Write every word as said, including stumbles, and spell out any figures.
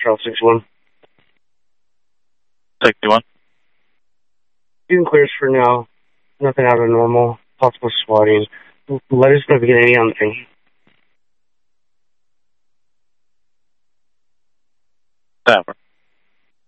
Charles six one. sixty-one. Even clears for now. Nothing out of normal. Possible swatting. Let us know if you get any on the thing. Tavern.